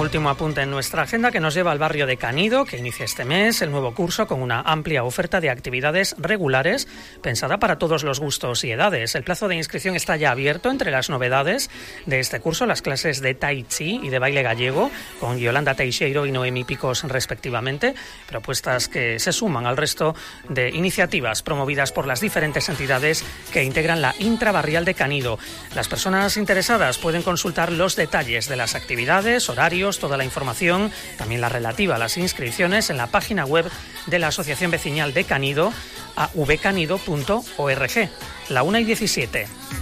último apunte en nuestra agenda que nos lleva al barrio de Canido, que inicia este mes el nuevo curso con una amplia oferta de actividades regulares pensada para todos los gustos y edades. El plazo de inscripción está ya abierto. Entre las novedades de este curso, las clases de Tai Chi y de baile gallego con Yolanda Teixeiro y Noemi Picos respectivamente, propuestas que se suman al resto de iniciativas promovidas por las diferentes entidades que integran la intrabarrial de Canido. Las personas interesadas pueden consultar los detalles de las actividades, horarios, toda la información, también la relativa a las inscripciones, en la página web de la Asociación Vecinal de Canido, avcanido.org. La 1:17.